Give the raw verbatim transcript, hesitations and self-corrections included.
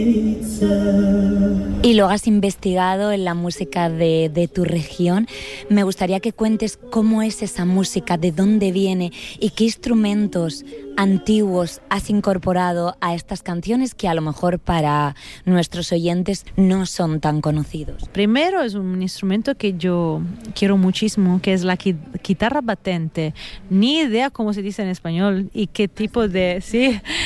Y luego has investigado en la música de, de tu región. Me gustaría que cuentes cómo es esa música, de dónde viene y qué instrumentos antiguos has incorporado a estas canciones que a lo mejor para nuestros oyentes no son tan conocidos. Primero es un instrumento que yo quiero muchísimo, que es la guitarra batente. Ni idea cómo se dice en español y qué tipo de... Sí,